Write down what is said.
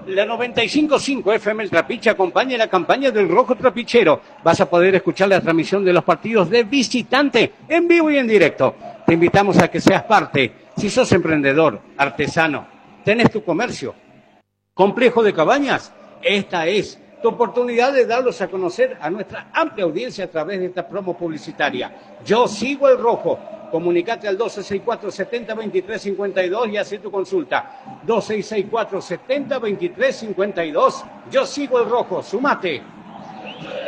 La 95.5 FM El Trapiche acompaña la campaña del Rojo Trapichero. Vas a poder escuchar la transmisión de los partidos de visitante en vivo y en directo. Te invitamos a que seas parte. Si sos emprendedor, artesano, tenés tu comercio, complejo de cabañas, esta es tu oportunidad de darlos a conocer a nuestra amplia audiencia a través de esta promo publicitaria. Yo sigo el Rojo. Comunicate al 1264-70-2352 y hace tu consulta. 2664-70-2352. Yo sigo el Rojo. Sumate.